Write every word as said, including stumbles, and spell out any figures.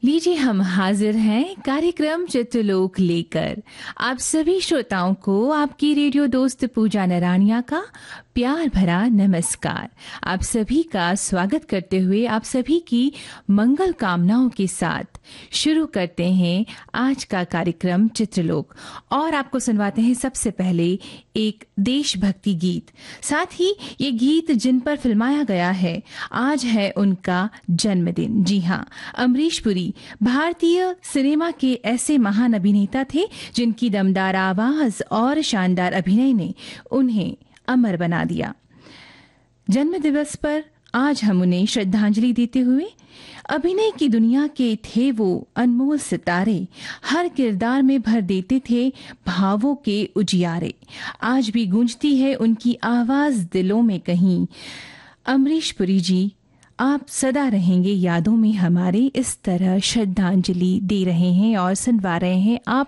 लीजिए हम हाजिर हैं कार्यक्रम चित्रलोक लेकर आप सभी श्रोताओं को आपकी रेडियो दोस्त पूजा नरानिया का प्यार भरा नमस्कार। आप सभी का स्वागत करते हुए आप सभी की मंगल कामनाओं के साथ शुरू करते हैं आज का कार्यक्रम चित्रलोक और आपको सुनवाते हैं सबसे पहले एक देशभक्ति गीत। साथ ही ये गीत जिन पर फिल्माया गया है आज है उनका जन्मदिन। जी हाँ, अमरीश पुरी भारतीय सिनेमा के ऐसे महान अभिनेता थे जिनकी दमदार आवाज और शानदार अभिनय ने उन्हें अमर बना दिया। जन्म दिवस पर आज हम उन्हें श्रद्धांजलि देते हुए अभिनय की दुनिया के थे वो अनमोल सितारे, हर किरदार में भर देते थे भावों के उजियारे। आज भी गूंजती है उनकी आवाज दिलों में कहीं। अमरीश पुरी जी, आप सदा रहेंगे यादों में हमारे। इस तरह श्रद्धांजलि दे रहे हैं और सुनवा रहे हैं आप